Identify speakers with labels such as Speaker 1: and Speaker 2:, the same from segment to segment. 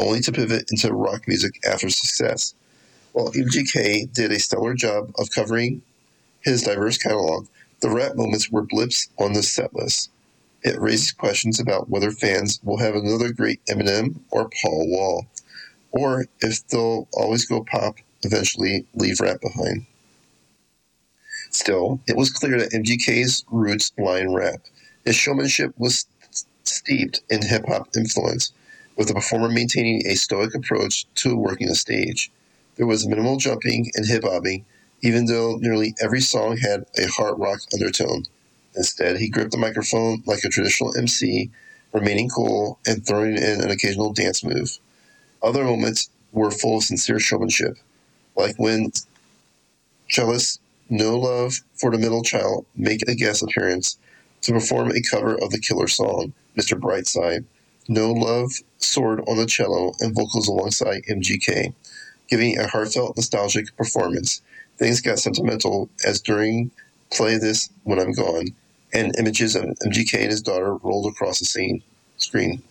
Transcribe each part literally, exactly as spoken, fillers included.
Speaker 1: only to pivot into rock music after success. While M G K did a stellar job of covering his diverse catalog, the rap moments were blips on the set list. It raises questions about whether fans will have another great Eminem or Paul Wall, or if they'll always go pop, eventually leave rap behind. Still, it was clear that M G K's roots lie in rap. His showmanship was steeped in hip-hop influence, with the performer maintaining a stoic approach to working the stage. There was minimal jumping and hip-hopping, even though nearly every song had a hard rock undertone. Instead, he gripped the microphone like a traditional M C, remaining cool and throwing in an occasional dance move. Other moments were full of sincere showmanship, like when cellist No Love for the Middle Child make a guest appearance to perform a cover of the Killer song, Mister Brightside. No Love soared on the cello and vocals alongside M G K, giving a heartfelt, nostalgic performance. Things got sentimental as during Play This When I'm Gone, and images of M G K and his daughter rolled across the scene, screen.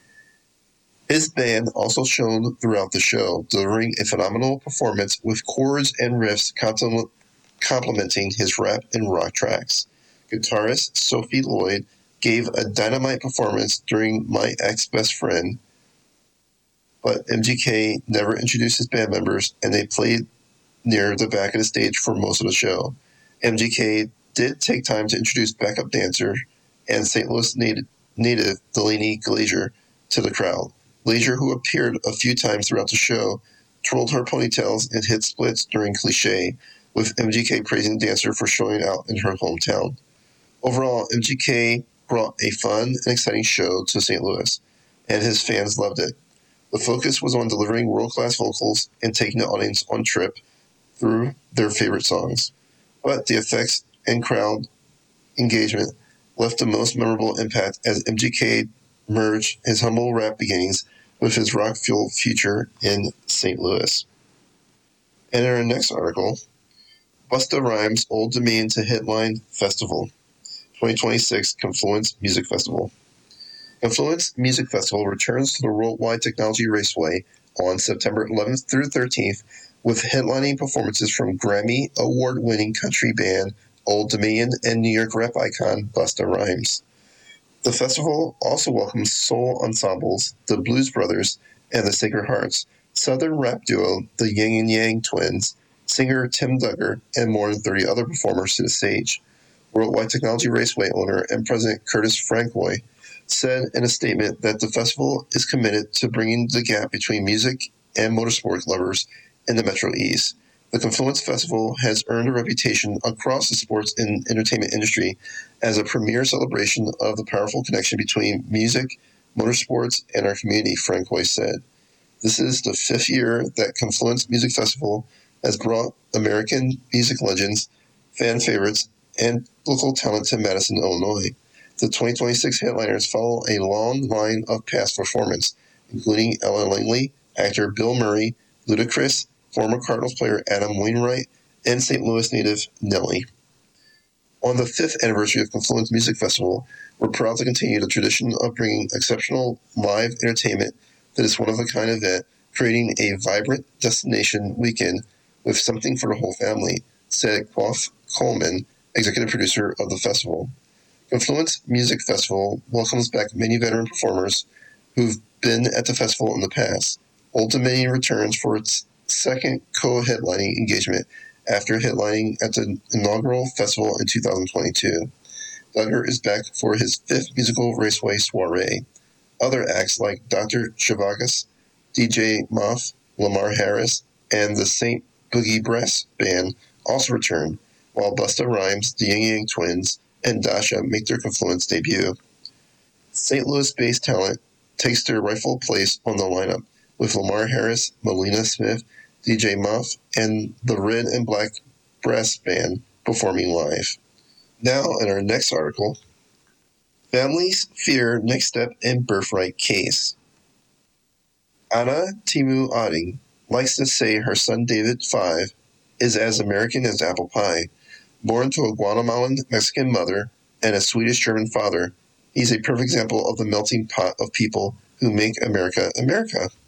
Speaker 1: His band also shone throughout the show, delivering a phenomenal performance with chords and riffs complementing his rap and rock tracks. Guitarist Sophie Lloyd gave a dynamite performance during My Ex-Best Friend, but M G K never introduced his band members, and they played near the back of the stage for most of the show. M G K did take time to introduce backup dancer and Saint Louis native, native Delaney Glazier to the crowd. Glazier, who appeared a few times throughout the show, twirled her ponytails and hit splits during Cliché, with M G K praising the dancer for showing out in her hometown. Overall, M G K brought a fun and exciting show to Saint Louis, and his fans loved it. The focus was on delivering world-class vocals and taking the audience on trip through their favorite songs. But the effects and crowd engagement left the most memorable impact as M G K merged his humble rap beginnings with his rock-fueled future in Saint Louis. And in our next article, Busta Rhymes' Old Dominion to headline Festival, twenty twenty-six Confluence Music Festival. Confluence Music Festival returns to the Worldwide Technology Raceway on September eleventh through thirteenth with headlining performances from Grammy Award-winning country band Old Dominion and New York rap icon Busta Rhymes. The festival also welcomes soul ensembles, the Blues Brothers and the Sacred Hearts, Southern rap duo the Yin and Yang Twins, singer Tim Duggar, and more than thirty other performers to the stage. Worldwide Technology Raceway owner and president Curtis Francois said in a statement that the festival is committed to bringing the gap between music and motorsport lovers in the Metro East. The Confluence Festival has earned a reputation across the sports and entertainment industry as a premier celebration of the powerful connection between music, motorsports, and our community, Francois said. This is the fifth year that Confluence Music Festival has brought American music legends, fan favorites, and local talent to Madison, Illinois. The twenty twenty-six headliners follow a long line of past performance, including Ella Langley, actor Bill Murray, Ludacris, former Cardinals player Adam Wainwright, and Saint Louis native Nelly. On the fifth anniversary of Confluence Music Festival, we're proud to continue the tradition of bringing exceptional live entertainment to this one-of-a-kind event, creating a vibrant destination weekend with something for the whole family, said Quoth Coleman, executive producer of the festival. Confluence Music Festival welcomes back many veteran performers who've been at the festival in the past. Old Dominion returns for its second co-headlining engagement after headlining at the inaugural festival in two thousand twenty-two. Duggar is back for his fifth musical raceway soiree. Other acts like Doctor Chavagas, D J Muff, Lamar Harris, and the Saint Boogie Brass Band also return, while Busta Rhymes, the Yang Yang Twins, and Dasha make their Confluence debut. Saint Louis-based talent takes their rightful place on the lineup, with Lamar Harris, Melina Smith, D J Muff, and the Red and Black Brass Band performing live. Now, in our next article, Families Fear Next Step in Birthright Case. Anna Timu Adding likes to say her son David, five, is as American as apple pie. Born to a Guatemalan Mexican mother and a Swedish-German father, he's a perfect example of the melting pot of people who make America America.